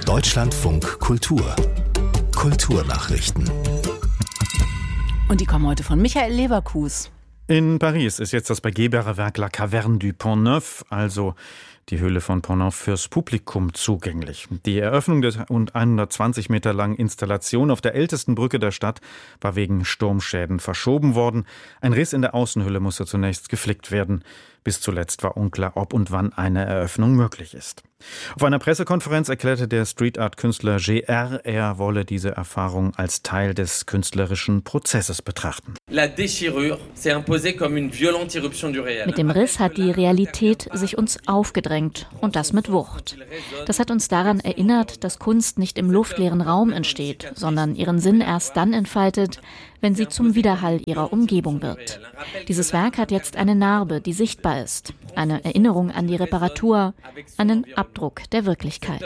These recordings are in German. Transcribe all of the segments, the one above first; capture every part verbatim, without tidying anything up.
Deutschlandfunk Kultur. Kulturnachrichten. Und die kommen heute von Michael Leverkus. In Paris ist jetzt das begehbare Werk La Caverne du Pont Neuf, also die Höhle von Pont Neuf, fürs Publikum zugänglich. Die Eröffnung der rund hundertzwanzig Meter langen Installation auf der ältesten Brücke der Stadt war wegen Sturmschäden verschoben worden. Ein Riss in der Außenhülle musste zunächst geflickt werden. Bis zuletzt war unklar, ob und wann eine Eröffnung möglich ist. Auf einer Pressekonferenz erklärte der Street-Art-Künstler G R, er wolle diese Erfahrung als Teil des künstlerischen Prozesses betrachten. Mit dem Riss hat die Realität sich uns aufgedrängt, und das mit Wucht. Das hat uns daran erinnert, dass Kunst nicht im luftleeren Raum entsteht, sondern ihren Sinn erst dann entfaltet, wenn sie zum Widerhall ihrer Umgebung wird. Dieses Werk hat jetzt eine Narbe, die sichtbar ist. Eine Erinnerung an die Reparatur, einen Abdruck der Wirklichkeit.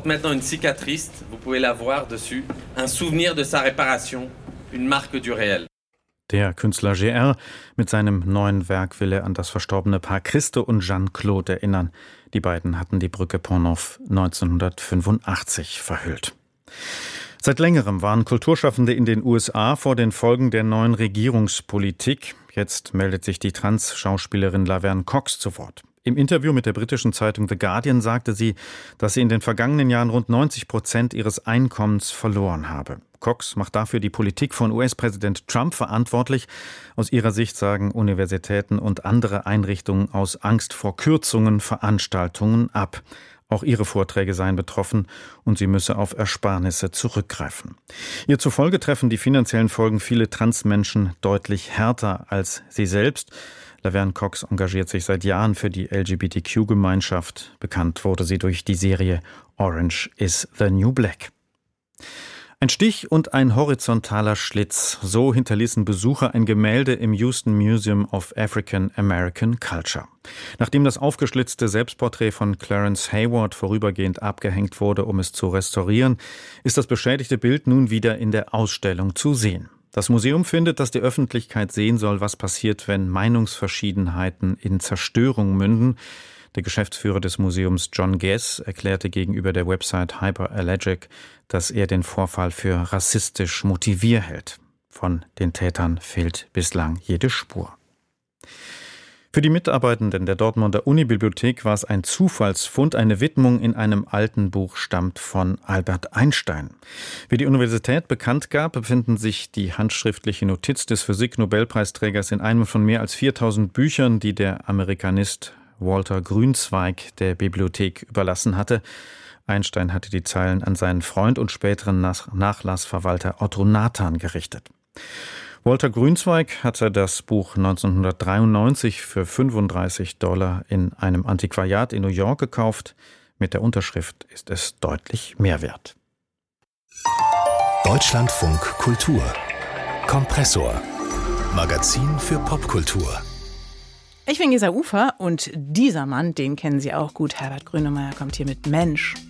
Der Künstler G R mit seinem neuen Werk will er an das verstorbene Paar Christo und Jeanne-Claude erinnern. Die beiden hatten die Brücke Pont Neuf neunzehnhundertfünfundachtzig verhüllt. Seit längerem waren Kulturschaffende in den U S A vor den Folgen der neuen Regierungspolitik. Jetzt meldet sich die Trans-Schauspielerin Laverne Cox zu Wort. Im Interview mit der britischen Zeitung The Guardian sagte sie, dass sie in den vergangenen Jahren rund neunzig Prozent ihres Einkommens verloren habe. Cox macht dafür die Politik von U S-Präsident Trump verantwortlich. Aus ihrer Sicht sagen Universitäten und andere Einrichtungen aus Angst vor Kürzungen Veranstaltungen ab. Auch ihre Vorträge seien betroffen und sie müsse auf Ersparnisse zurückgreifen. Ihr zufolge treffen die finanziellen Folgen viele Transmenschen deutlich härter als sie selbst. Laverne Cox engagiert sich seit Jahren für die L G B T Q-Gemeinschaft. Bekannt wurde sie durch die Serie Orange is the New Black. Ein Stich und ein horizontaler Schlitz. So hinterließen Besucher ein Gemälde im Houston Museum of African American Culture. Nachdem das aufgeschlitzte Selbstporträt von Clarence Hayward vorübergehend abgehängt wurde, um es zu restaurieren, ist das beschädigte Bild nun wieder in der Ausstellung zu sehen. Das Museum findet, dass die Öffentlichkeit sehen soll, was passiert, wenn Meinungsverschiedenheiten in Zerstörung münden. Der Geschäftsführer des Museums John Guess erklärte gegenüber der Website Hyperallergic, dass er den Vorfall für rassistisch motiviert hält. Von den Tätern fehlt bislang jede Spur. Für die Mitarbeitenden der Dortmunder Unibibliothek war es ein Zufallsfund. Eine Widmung in einem alten Buch stammt von Albert Einstein. Wie die Universität bekannt gab, befinden sich die handschriftliche Notiz des Physik-Nobelpreisträgers in einem von mehr als viertausend Büchern, die der Amerikanist Walter Grünzweig der Bibliothek überlassen hatte. Einstein hatte die Zeilen an seinen Freund und späteren Nachlassverwalter Otto Nathan gerichtet. Walter Grünzweig hatte das Buch neunzehnhundertdreiundneunzig für fünfunddreißig Dollar in einem Antiquariat in New York gekauft. Mit der Unterschrift ist es deutlich mehr wert. Deutschlandfunk Kultur. Kompressor. Magazin für Popkultur. Ich bin Gesa Ufer und dieser Mann, den kennen Sie auch gut. Herbert Grönemeyer kommt hier mit Mensch.